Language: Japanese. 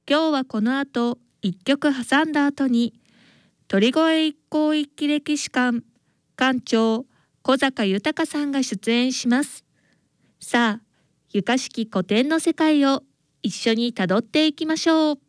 今日はこの後一曲挟んだ後に鳥越一向一揆歴史館館長小坂豊さんが出演します。さあ、ゆかしき古典の世界を一緒にたどっていきましょう。